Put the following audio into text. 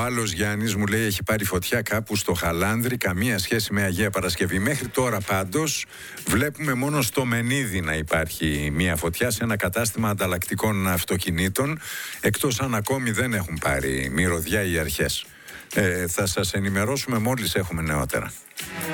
άλλος Γιάννης μου λέει έχει πάρει φωτιά κάπου στο Χαλάνδρι, καμία σχέση με Αγία Παρασκευή. Μέχρι τώρα πάντως βλέπουμε μόνο στο Μενίδη να υπάρχει μια φωτιά σε ένα κατάστημα ανταλλακτικών αυτοκινήτων, εκτός αν ακόμη δεν έχουν πάρει μυρωδιά οι αρχές. Θα σας ενημερώσουμε μόλις έχουμε νεότερα.